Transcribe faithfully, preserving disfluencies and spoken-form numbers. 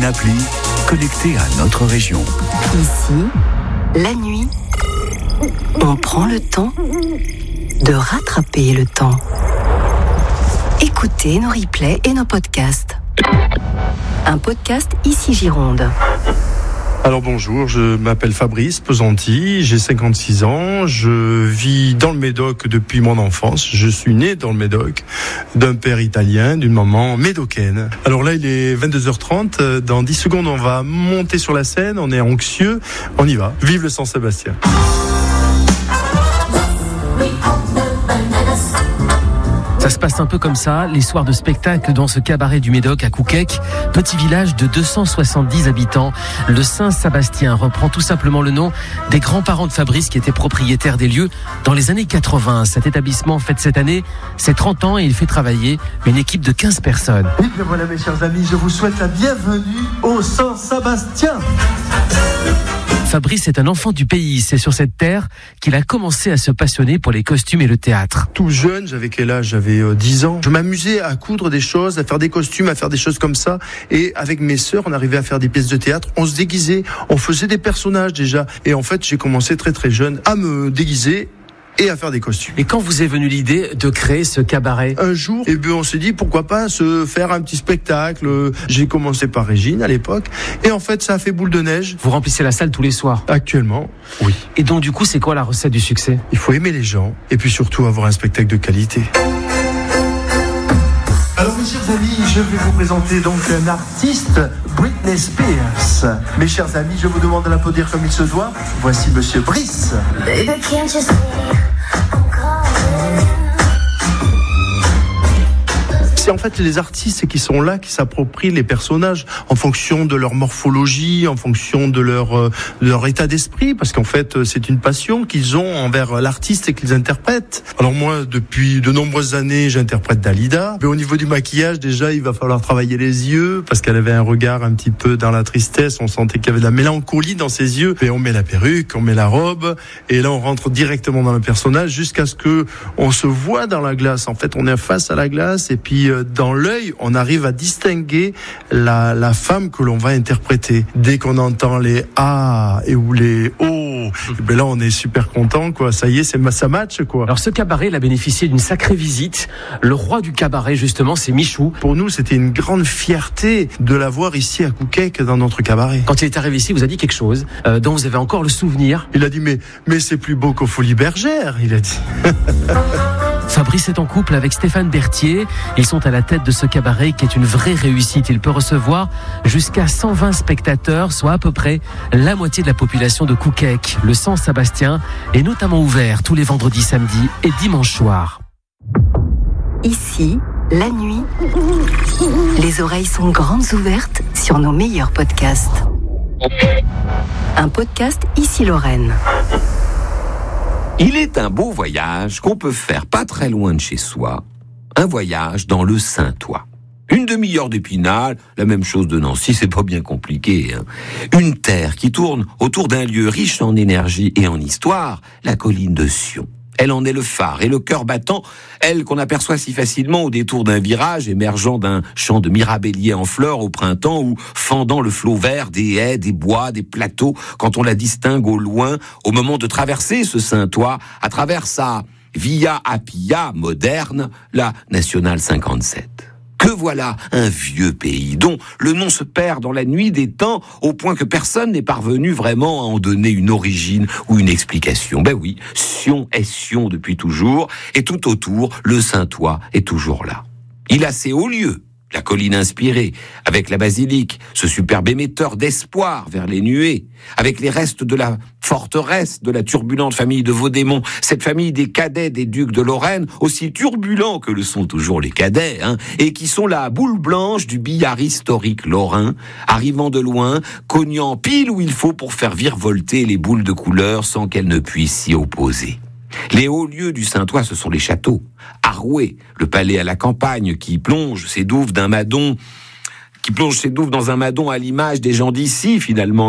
appli connectée à notre région. Ici, la nuit, on prend le temps de rattraper le temps. Écoutez nos replays et nos podcasts. Un podcast Ici Gironde. Alors bonjour, je m'appelle Fabrice Pesanti, j'ai cinquante-six ans, je vis dans le Médoc depuis mon enfance, je suis né dans le Médoc, d'un père italien, d'une maman médocaine. Alors là il est vingt-deux heures trente, dans dix secondes on va monter sur la scène, on est anxieux, on y va, vive le Saint-Sébastien. Ça se passe un peu comme ça, les soirs de spectacle dans ce cabaret du Médoc à Couquec, petit village de deux cent soixante-dix habitants. Le Saint-Sébastien reprend tout simplement le nom des grands-parents de Fabrice qui étaient propriétaires des lieux dans les années quatre-vingts. Cet établissement fête cette année ses trente ans et il fait travailler une équipe de quinze personnes. Et bien voilà mes chers amis, je vous souhaite la bienvenue au Saint-Sébastien. Fabrice est un enfant du pays. C'est sur cette terre qu'il a commencé à se passionner pour les costumes et le théâtre. Tout jeune, j'avais quel âge ? J'avais euh, dix ans. Je m'amusais à coudre des choses, à faire des costumes, à faire des choses comme ça. Et avec mes sœurs, on arrivait à faire des pièces de théâtre. On se déguisait, on faisait des personnages déjà. Et en fait, j'ai commencé très très jeune à me déguiser et à faire des costumes. Et quand vous est venue l'idée de créer ce cabaret ? Un jour, eh bien, on s'est dit pourquoi pas se faire un petit spectacle. J'ai commencé par Régine à l'époque, et en fait, ça a fait boule de neige. Vous remplissez la salle tous les soirs ? Actuellement, oui. Et donc, du coup, c'est quoi la recette du succès ? Il faut aimer les gens, et puis surtout avoir un spectacle de qualité. Alors mes chers amis, je vais vous présenter donc un artiste, Britney Spears. Mes chers amis, je vous demande de l'applaudir comme il se doit. Voici Monsieur Brice. Baby, can't you see I'm calling? C'est en fait les artistes qui sont là, qui s'approprient les personnages en fonction de leur morphologie, en fonction de leur, euh, de leur état d'esprit, parce qu'en fait c'est une passion qu'ils ont envers l'artiste et qu'ils interprètent. Alors moi, depuis de nombreuses années, j'interprète Dalida. Mais au niveau du maquillage, déjà, il va falloir travailler les yeux, parce qu'elle avait un regard un petit peu dans la tristesse, on sentait qu'il y avait de la mélancolie dans ses yeux. Et on met la perruque, on met la robe, et là on rentre directement dans le personnage jusqu'à ce que on se voit dans la glace. En fait, on est face à la glace, et puis dans l'œil, on arrive à distinguer la, la femme que l'on va interpréter. Dès qu'on entend les A et ou les O, et ben là on est super content, quoi. Ça y est, c'est ça match, quoi. Alors ce cabaret, il a bénéficié d'une sacrée visite. Le roi du cabaret, justement, c'est Michou. Pour nous, c'était une grande fierté de l'avoir ici à Couquec dans notre cabaret. Quand il est arrivé ici, il vous a dit quelque chose euh, dont vous avez encore le souvenir. Il a dit mais mais c'est plus beau qu'aux Folies Bergères, il a dit. Fabrice est en couple avec Stéphane Berthier. Ils sont à la tête de ce cabaret qui est une vraie réussite. Il peut recevoir jusqu'à cent vingt spectateurs, soit à peu près la moitié de la population de Couquec. Le Saint-Sébastien est notamment ouvert tous les vendredis, samedis et dimanches soirs. Ici, la nuit, les oreilles sont grandes ouvertes sur nos meilleurs podcasts. Un podcast Ici Lorraine. Il est un beau voyage qu'on peut faire pas très loin de chez soi. Un voyage dans le Saintois. Une demi-heure d'Épinal, la même chose de Nancy, c'est pas bien compliqué. Hein. Une terre qui tourne autour d'un lieu riche en énergie et en histoire, la colline de Sion. Elle en est le phare et le cœur battant, elle qu'on aperçoit si facilement au détour d'un virage émergeant d'un champ de mirabelliers en fleurs au printemps ou fendant le flot vert des haies, des bois, des plateaux, quand on la distingue au loin, au moment de traverser ce Saintois à travers sa Via Appia moderne, la Nationale cinquante-sept. Que voilà un vieux pays dont le nom se perd dans la nuit des temps au point que personne n'est parvenu vraiment à en donner une origine ou une explication. Ben oui, Sion est Sion depuis toujours et tout autour, le Saintois est toujours là. Il a ses hauts lieux, la colline inspirée, avec la basilique, ce superbe émetteur d'espoir vers les nuées, avec les restes de la forteresse de la turbulente famille de Vaudémont, cette famille des cadets des ducs de Lorraine, aussi turbulents que le sont toujours les cadets, hein, et qui sont la boule blanche du billard historique lorrain, arrivant de loin, cognant pile où il faut pour faire virevolter les boules de couleur sans qu'elles ne puissent s'y opposer. Les hauts lieux du Saintois, ce sont les châteaux. Arouet, le palais à la campagne, qui plonge ses douves d'un madon, qui plonge ses douves dans un madon à l'image des gens d'ici, finalement.